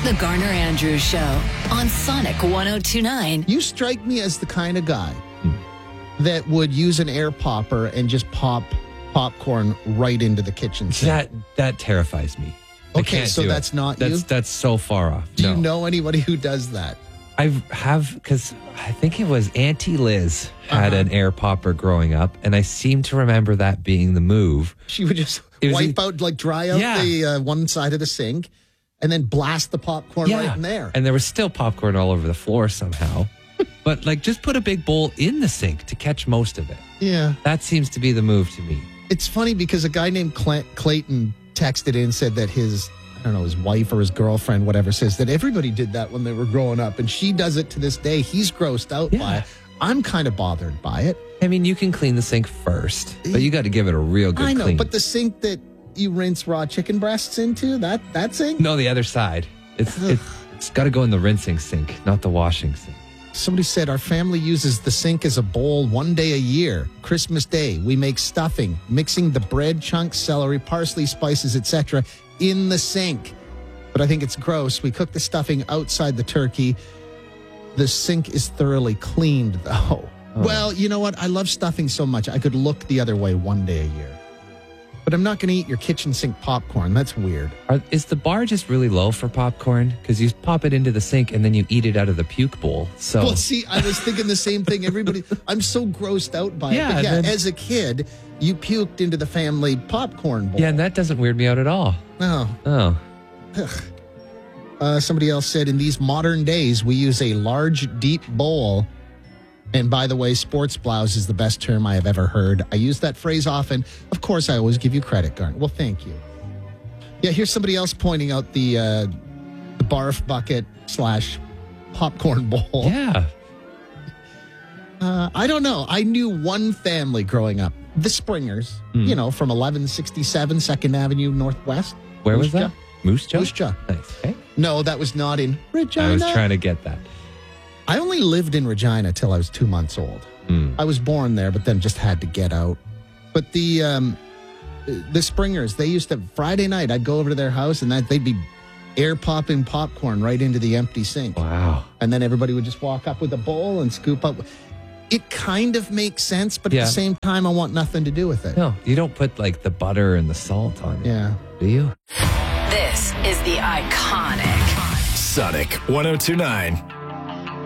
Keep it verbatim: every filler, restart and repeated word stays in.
The Garner Andrews Show on Sonic one oh two point nine. You strike me as the kind of guy that would use an air popper and just pop popcorn right into the kitchen sink. That that terrifies me. I Okay, can't so do that's it. not that's, you? That's so far off. Do No. you know anybody who does that? I have, because I think it was Auntie Liz had Uh-huh. an air popper growing up, and I seem to remember that being the move. She would just It was wipe a- out, like dry out Yeah. the uh, one side of the sink and then blast the popcorn right in there. And there was still popcorn all over the floor somehow. But like, just put a big bowl in the sink to catch most of it. Yeah. That seems to be the move to me. It's funny because a guy named Cl- Clayton texted in and said that his, I don't know, his wife or his girlfriend, whatever, says that everybody did that when they were growing up. And she does it to this day. He's grossed out Yeah. by it. I'm kind of bothered by it. I mean, you can clean the sink first, but you got to give it a real good I know, clean. but the sink that you rinse raw chicken breasts into, that, that sink? No, the other side. It's it's, it's got to go in the rinsing sink, not the washing sink. Somebody said our family uses the sink as a bowl one day a year. Christmas Day, we make stuffing, mixing the bread, chunks, celery, parsley, spices, et cetera in the sink. But I think it's gross. We cook the stuffing outside the turkey. The sink is thoroughly cleaned, though. Oh. Well, you know what? I love stuffing so much. I could look the other way one day a year. But I'm not going to eat your kitchen sink popcorn. That's weird. Are, is the bar just really low for popcorn? Because you pop it into the sink and then you eat it out of the puke bowl. So Well, see, I was thinking the same thing. Everybody, I'm so grossed out by Yeah, it. But yeah, then- as a kid, you puked into the family popcorn bowl. yeah, and that doesn't weird me out at all. No. Oh, Uh, somebody else said, in these modern days, we use a large, deep bowl. And by the way, sports blouse is the best term I have ever heard. I use that phrase often. Of course, I always give you credit, Garnet. Well, thank you. Yeah, here's somebody else pointing out the, uh, the barf bucket slash popcorn bowl. yeah. Uh, I don't know. I knew one family growing up, the Springers, Mm. you know, from eleven sixty-seven second Avenue Northwest. Where was Moose Jaw. that? Moose Jaw? Moose Jaw. Nice. Okay. No, that was not in Regina. I was trying to get that. I only lived in Regina till I was two months old. Mm. I was born there, but then just had to get out. But the um, the Springers, they used to, Friday night, I'd go over to their house and that they'd be air popping popcorn right into the empty sink. Wow. And then everybody would just walk up with a bowl and scoop up. It kind of makes sense, but Yeah. at the same time, I want nothing to do with it. No, you don't put like the butter and the salt on it. Yeah. Do you? This is the iconic Sonic one oh two point nine.